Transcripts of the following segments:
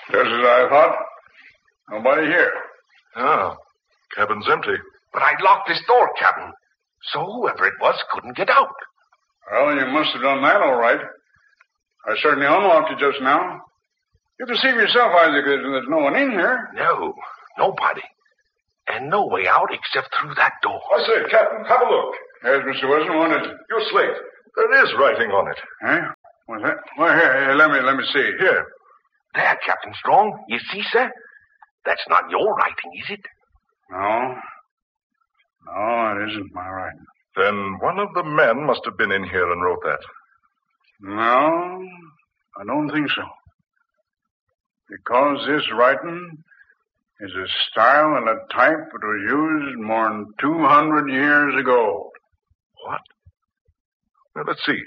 Just as I thought. Nobody here. Oh, cabin's empty. But I locked this door, Captain. So whoever it was couldn't get out. Well, you must have done that all right. I certainly unlocked it just now. You can see for yourself, Isaac, there's no one in here. No, nobody. And no way out except through that door. I say, Captain, have a look. Yes, Mr. Wilson, what is it? Your slate. There is writing on it. Huh? What's that? Well, here, let me see. Here. There, Captain Strong. You see, sir? That's not your writing, is it? No. No, it isn't my writing. Then one of the men must have been in here and wrote that. No, I don't think so. Because this writing is a style and a type that was used more than 200 years ago. What? Well, let's see.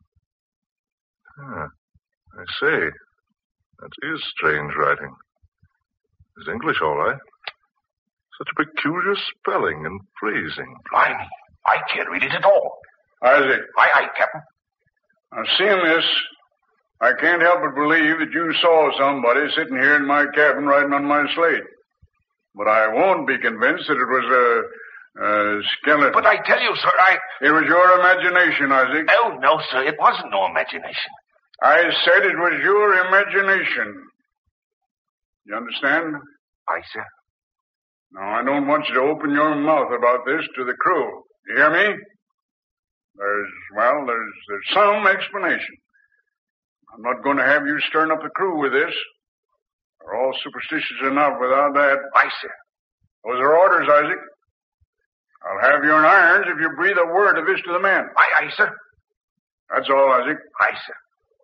I say. That is strange writing. It's English, all right. Such a peculiar spelling and phrasing. Blimey, I can't read it at all. Isaac. Aye, Captain. Now, seeing this, I can't help but believe that you saw somebody sitting here in my cabin writing on my slate. But I won't be convinced that it was a skeleton. But I tell you, sir, It was your imagination, Isaac. Oh, no, sir, it wasn't no imagination. I said it was your imagination. You understand? Aye, sir. Now, I don't want you to open your mouth about this to the crew. You hear me? There's some explanation. I'm not going to have you stirring up the crew with this. They're all superstitious enough without that. Aye, sir. Those are orders, Isaac. I'll have you in irons if you breathe a word of this to the men. Aye, sir. That's all, Isaac. Aye, sir.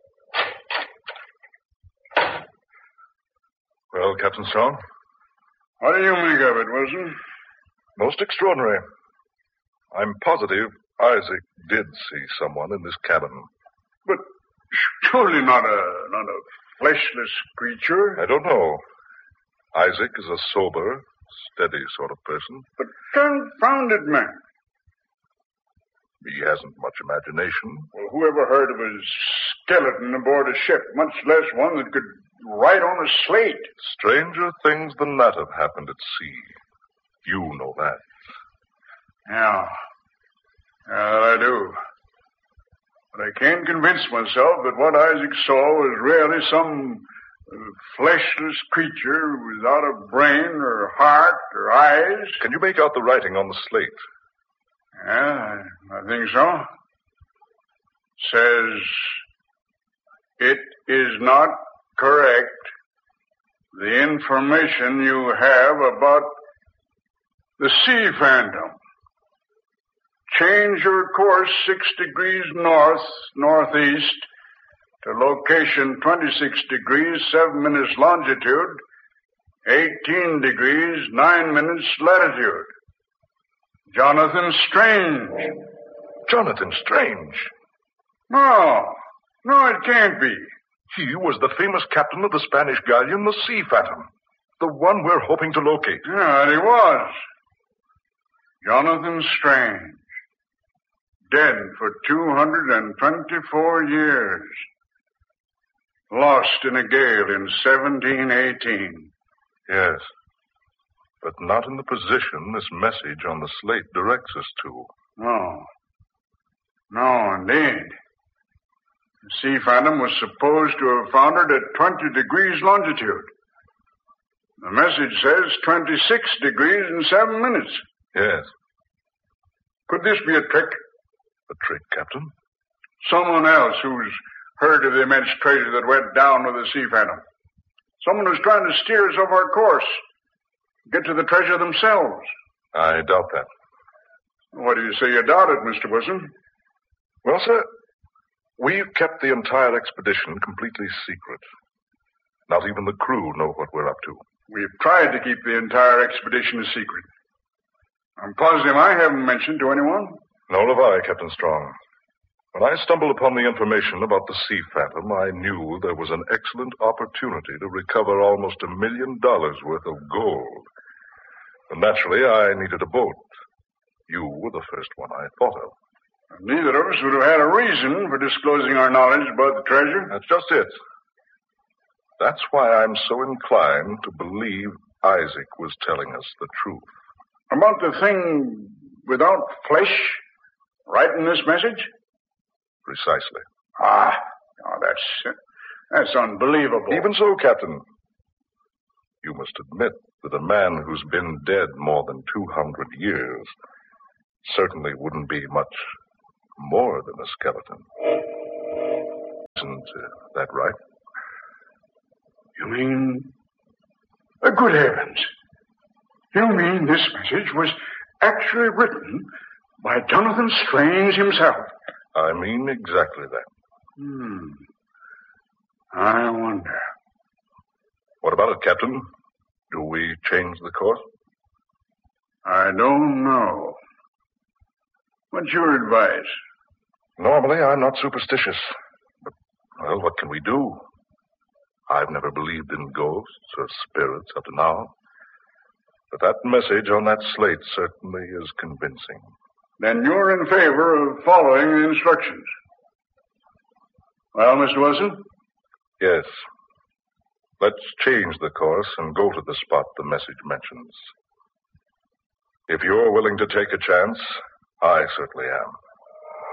Well, Captain Strong? What do you make of it, Wilson? Most extraordinary. I'm positive Isaac did see someone in this cabin. But surely not a fleshless creature. I don't know. Isaac is a sober, steady sort of person. But confound it, man. He hasn't much imagination. Well, who ever heard of a skeleton aboard a ship, much less one that could write on a slate? Stranger things than that have happened at sea. You know that. Yeah, I do. But I can't convince myself that what Isaac saw was really some fleshless creature without a brain or heart or eyes. Can you make out the writing on the slate? Yeah, I think so. Says, it is not correct. The information you have about the Sea Phantom. Change your course 6 degrees northeast to location 26 degrees 7 minutes longitude, 18 degrees 9 minutes latitude. Jonathan Strange. Jonathan Strange? No, it can't be. He was the famous captain of the Spanish galleon, the Sea Phantom. The one we're hoping to locate. Yeah, he was. Jonathan Strange. Dead for 224 years. Lost in a gale in 1718. Yes. But not in the position this message on the slate directs us to. No, indeed. The Sea Phantom was supposed to have foundered at 20 degrees longitude. The message says 26 degrees and 7 minutes. Yes. Could this be a trick? A trick, Captain? Someone else who's heard of the immense treasure that went down with the Sea Phantom. Someone who's trying to steer us off our course. Get to the treasure themselves. I doubt that. What do you say you doubt it, Mr. Wilson? Well, sir, we've kept the entire expedition completely secret. Not even the crew know what we're up to. We've tried to keep the entire expedition a secret. I'm positive I haven't mentioned to anyone. Nor have I, Captain Strong. When I stumbled upon the information about the Sea Phantom, I knew there was an excellent opportunity to recover almost $1 million worth of gold. And naturally, I needed a boat. You were the first one I thought of. Neither of us would have had a reason for disclosing our knowledge about the treasure. That's just it. That's why I'm so inclined to believe Isaac was telling us the truth. About the thing without flesh, right in this message? Precisely. That's unbelievable. Even so, Captain, you must admit that a man who's been dead more than 200 years certainly wouldn't be much more than a skeleton. Isn't that right? You mean... good heavens. You mean this message was actually written by Jonathan Strange himself? I mean exactly that. I wonder. What about it, Captain? Do we change the course? I don't know. What's your advice? Normally, I'm not superstitious. But, well, what can we do? I've never believed in ghosts or spirits up to now. But that message on that slate certainly is convincing. Then you're in favor of following the instructions. Well, Mr. Wilson? Yes. Let's change the course and go to the spot the message mentions. If you're willing to take a chance, I certainly am.